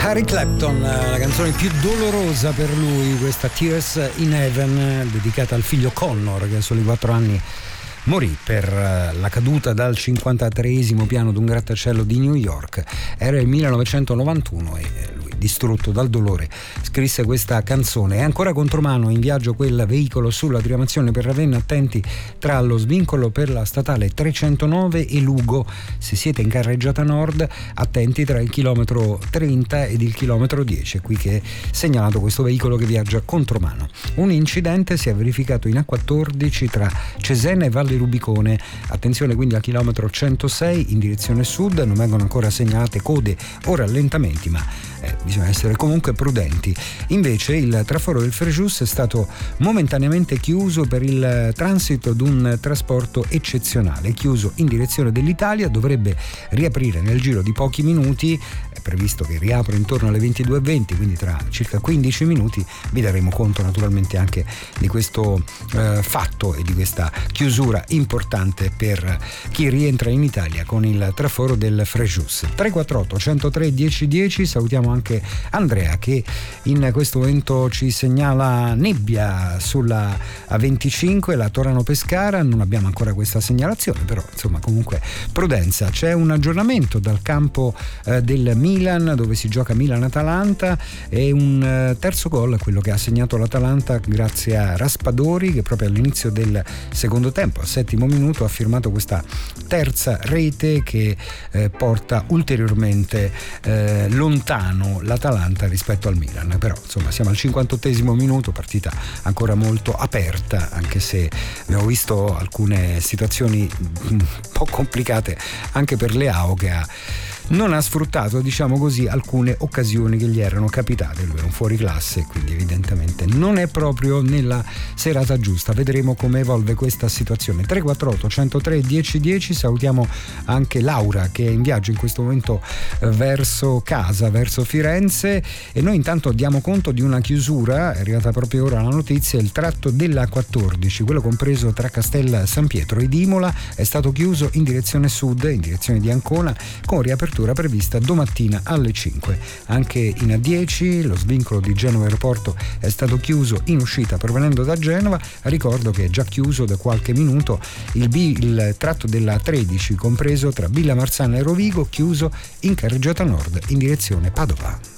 Harry Clapton, la canzone più dolorosa per lui, questa Tears in Heaven, dedicata al figlio Connor, che a soli 4 anni morì per la caduta dal 53esimo piano di un grattacielo di New York. Era il 1991 e lui, distrutto dal dolore, scrisse questa canzone. È ancora contromano in viaggio quel veicolo sulla diramazione per Ravenna, attenti tra lo svincolo per la statale 309 e Lugo. Se siete in carreggiata nord, attenti tra il chilometro 30 ed il chilometro 10, è qui che è segnalato questo veicolo che viaggia contromano. Un incidente si è verificato in A14 tra Cesena e Valle Rubicone, attenzione quindi al chilometro 106 in direzione sud, non vengono ancora segnalate code o rallentamenti, ma bisogna essere comunque prudenti. Invece il traforo del Frejus è stato momentaneamente chiuso per il transito di un trasporto eccezionale, chiuso in direzione dell'Italia, dovrebbe riaprire nel giro di pochi minuti, è previsto che riapra intorno alle 22:20, quindi tra circa 15 minuti vi daremo conto naturalmente anche di questo fatto e di questa chiusura importante per chi rientra in Italia con il traforo del Frejus. 348 103 1010, salutiamo anche Andrea che in questo momento ci segnala nebbia sulla A25, la Torano-Pescara, non abbiamo ancora questa segnalazione, però insomma comunque prudenza. C'è un aggiornamento dal campo del Milan dove si gioca Milan-Atalanta e un terzo gol, quello che ha segnato l'Atalanta grazie a Raspadori, che proprio all'inizio del secondo tempo, al 7° minuto, ha firmato questa terza rete che porta ulteriormente lontano l'Atalanta rispetto al Milan. Però insomma siamo al 58° minuto, partita ancora molto aperta, anche se abbiamo visto alcune situazioni un po' complicate anche per Leao, che non ha sfruttato, diciamo così, alcune occasioni che gli erano capitate. Lui è un fuoriclasse, quindi evidentemente non è proprio nella serata giusta. Vedremo come evolve questa situazione. 348 103 1010, salutiamo anche Laura che è in viaggio in questo momento verso casa, verso Firenze, e noi intanto diamo conto di una chiusura, è arrivata proprio ora la notizia. Il tratto della 14, quello compreso tra Castel San Pietro ed Imola, è stato chiuso in direzione sud, in direzione di Ancona, con riapertura prevista domattina alle 5. Anche in A10 lo svincolo di Genova Aeroporto è stato chiuso in uscita provenendo da Genova. Ricordo che è già chiuso da qualche minuto il tratto della 13 compreso tra Villa Marzana e Rovigo, chiuso in carreggiata nord in direzione Padova.